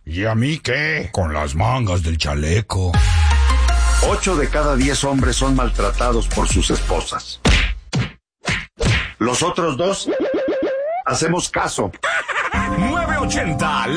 ¿Y a mí qué? Con las mangas del chaleco. 8 de cada 10 hombres son maltratados por sus esposas. Los otros 2 hacemos caso. 980